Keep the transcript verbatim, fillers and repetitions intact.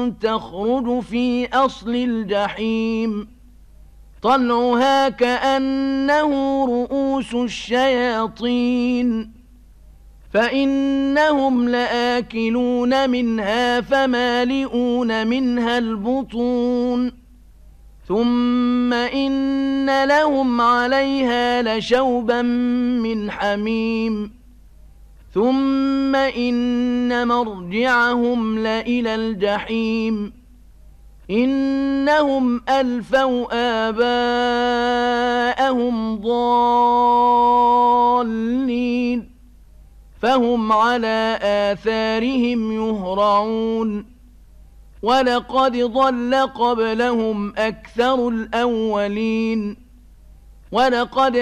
تخرج في أصل الجحيم طلعها كأنه رؤوس الشياطين فإنهم لآكلون منها فمالئون منها البطون ثم إن لهم عليها لشوبا من حميم ثم إن مرجعهم لإلى الجحيم إنهم ألفوا آباءهم ضالين فهم على آثارهم يهرعون ولقد ضل قبلهم أكثر الأولين ولقد